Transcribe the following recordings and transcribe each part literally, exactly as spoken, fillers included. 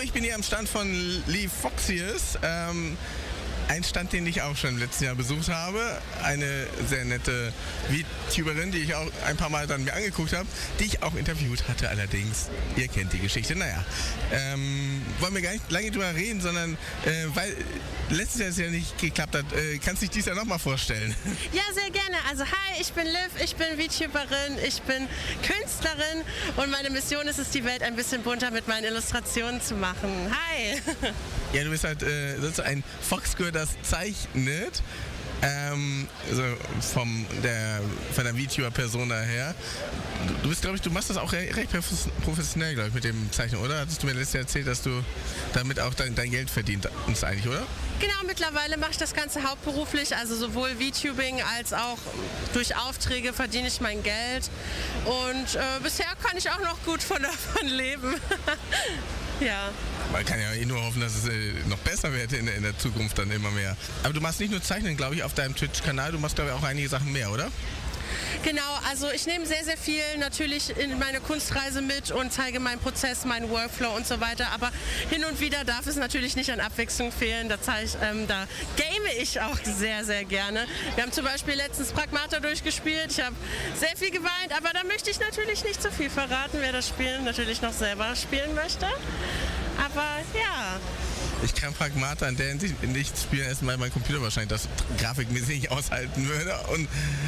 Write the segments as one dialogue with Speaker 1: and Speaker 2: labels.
Speaker 1: ich bin hier am Stand von Lee Foxius. Ähm, ein Stand, den ich auch schon im letzten Jahr besucht habe. Eine sehr nette VTuberin, die ich auch ein paar Mal dann mir angeguckt habe, die ich auch interviewt hatte allerdings. Ihr kennt die Geschichte. Naja, ähm, wollen wir gar nicht lange drüber reden, sondern äh, weil letztes Jahr es ja nicht geklappt hat, äh, kannst du dich dieses Jahr nochmal vorstellen?
Speaker 2: Ja, sehr gerne. Also hi, ich bin Liv, ich bin VTuberin, ich bin Künstlerin und meine Mission ist es, die Welt ein bisschen bunter mit meinen Illustrationen zu machen. Hi!
Speaker 1: Ja, du bist halt äh, sozusagen ein Foxgirl, das zeichnet. Ähm, also vom der, von der VTuber-Persona her. Du, du bist, glaube ich, du machst das auch recht, recht professionell, glaube ich, mit dem Zeichnen, oder? Hattest du mir letztes Jahr erzählt, dass du damit auch dein, dein Geld verdient uns eigentlich, oder?
Speaker 2: Genau, mittlerweile mache ich das Ganze hauptberuflich, also sowohl VTubing als auch durch Aufträge verdiene ich mein Geld. Und äh, bisher kann ich auch noch gut von davon leben. Ja.
Speaker 1: Man kann ja eh nur hoffen, dass es äh, noch besser wird in, in der Zukunft dann immer mehr. Aber du machst nicht nur Zeichnen, glaube ich, auf deinem Twitch-Kanal, du machst, glaube ich, auch einige Sachen mehr, oder?
Speaker 2: Genau, also ich nehme sehr, sehr viel natürlich in meine Kunstreise mit und zeige meinen Prozess, meinen Workflow und so weiter. Aber hin und wieder darf es natürlich nicht an Abwechslung fehlen. Da, zeige ich, ähm, da game ich auch sehr, sehr gerne. Wir haben zum Beispiel letztens Pragmata durchgespielt. Ich habe sehr viel geweint, aber da möchte ich natürlich nicht so viel verraten, wer das Spiel natürlich noch selber spielen möchte. Aber ja.
Speaker 1: Ich kann Pragmata in der Hinsicht nicht spielen, erst weil mein Computer wahrscheinlich das grafikmäßig nicht aushalten würde. Und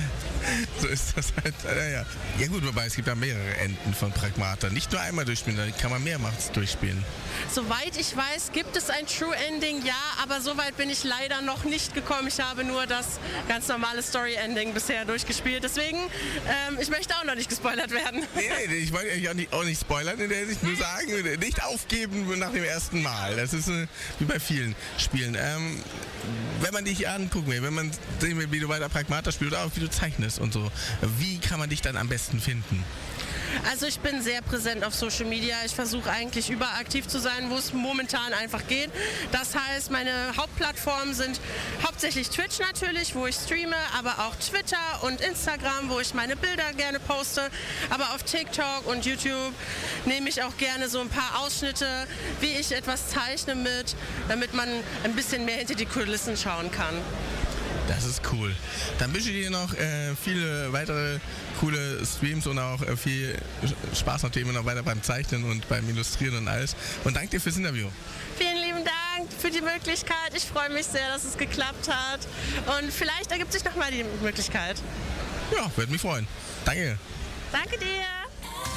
Speaker 1: so ist das halt. Naja. Ja gut, wobei es gibt ja mehrere Enden von Pragmata. Nicht nur einmal durchspielen, da kann man mehrmals durchspielen.
Speaker 2: Soweit ich weiß, gibt es ein True Ending, ja, aber so weit bin ich leider noch nicht gekommen. Ich habe nur das ganz normale Story Ending bisher durchgespielt. Deswegen, ähm, ich möchte auch noch nicht gespoilert werden.
Speaker 1: Nee, nee, ich wollte euch auch nicht, auch nicht spoilern, in der Hinsicht nur sagen, nicht aufgeben nach dem ersten Mal. Das ist äh, wie bei vielen Spielen. Ähm, wenn man dich angucken will, wenn man sehen will, wie du weiter Pragmata spielst oder auch wie du zeichnest und so, wie kann man dich dann am besten finden?
Speaker 2: Also ich bin sehr präsent auf Social Media. Ich versuche eigentlich überall aktiv zu sein, wo es momentan einfach geht. Das heißt, meine Hauptplattformen sind hauptsächlich Twitch natürlich, wo ich streame, aber auch Twitter und Instagram, wo ich meine Bilder gerne poste. Aber auf TikTok und YouTube nehme ich auch gerne so ein paar Ausschnitte, wie ich etwas zeichne mit, damit man ein bisschen mehr hinter die Kulissen schauen kann.
Speaker 1: Das ist cool. Dann wünsche ich dir noch äh, viele weitere coole Streams und auch äh, viel Spaß noch immer noch weiter beim Zeichnen und beim Illustrieren und alles. Und danke dir fürs Interview.
Speaker 2: Vielen lieben Dank für die Möglichkeit. Ich freue mich sehr, dass es geklappt hat. Und vielleicht ergibt sich nochmal die Möglichkeit.
Speaker 1: Ja, würde mich freuen. Danke.
Speaker 2: Danke dir.